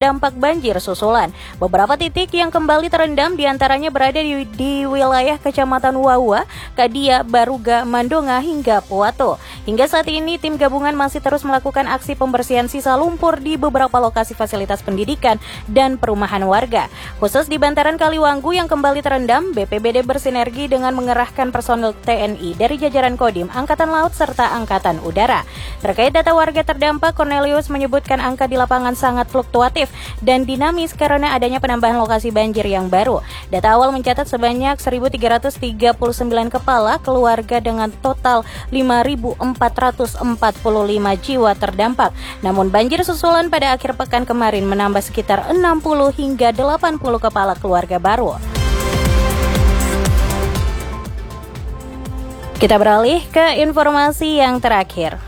terdampak banjir susulan. Beberapa titik yang kembali terendam diantaranya berada di wilayah Kecamatan Wawa, Kadia, Baruga, Mandonga, hingga Puato. Hingga saat ini, tim gabungan masih terus melakukan aksi pembersihan sisa lumpur di beberapa lokasi fasilitas pendidikan dan perumahan warga. Khusus di bantaran Kaliwanggu yang kembali terendam, BPBD bersinergi dengan mengerahkan personel TNI dari jajaran Kodim, Angkatan Laut, serta Angkatan Udara. Terkait data warga terdampak, Cornelius menyebutkan angka di lapangan sangat fluktuatif dan dinamis karena adanya penambahan lokasi banjir yang baru. Data awal mencatat sebanyak 1.339 kepala keluarga dengan total 5.445 jiwa terdampak. Namun banjir susulan pada akhir pekan kemarin menambah sekitar 60 hingga 80 kepala keluarga baru. Kita beralih ke informasi yang terakhir.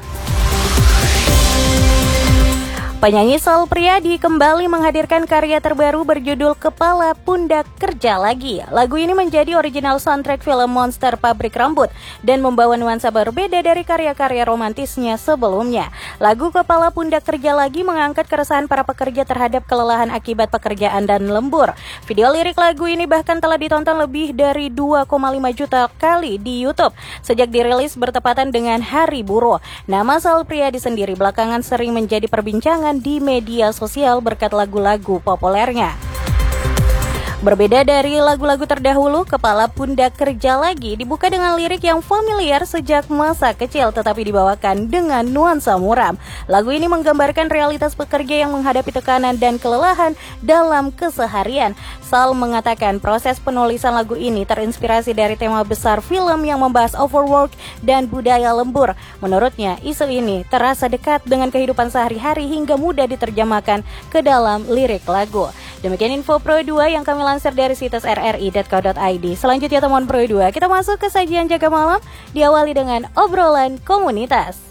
Penyanyi Sal Priadi kembali menghadirkan karya terbaru berjudul Kepala Pundak Kerja Lagi. Lagu ini menjadi original soundtrack film Monster Pabrik Rambut dan membawa nuansa berbeda dari karya-karya romantisnya sebelumnya. Lagu Kepala Pundak Kerja Lagi mengangkat keresahan para pekerja terhadap kelelahan akibat pekerjaan dan lembur. Video lirik lagu ini bahkan telah ditonton lebih dari 2,5 juta kali di YouTube sejak dirilis bertepatan dengan Hari Buruh. Nama Sal Priadi sendiri belakangan sering menjadi perbincangan di media sosial berkat lagu-lagu populernya. Berbeda dari lagu-lagu terdahulu, Kepala Pundak Kerja Lagi dibuka dengan lirik yang familiar sejak masa kecil tetapi dibawakan dengan nuansa muram. Lagu ini menggambarkan realitas pekerja yang menghadapi tekanan dan kelelahan dalam keseharian. Sal mengatakan proses penulisan lagu ini terinspirasi dari tema besar film yang membahas overwork dan budaya lembur. Menurutnya, isu ini terasa dekat dengan kehidupan sehari-hari hingga mudah diterjemahkan ke dalam lirik lagu. Demikian info Pro 2 yang kami lansir dari situs rri.co.id. Selanjutnya temuan Pro 2, kita masuk ke sajian Jaga Malam, diawali dengan obrolan komunitas.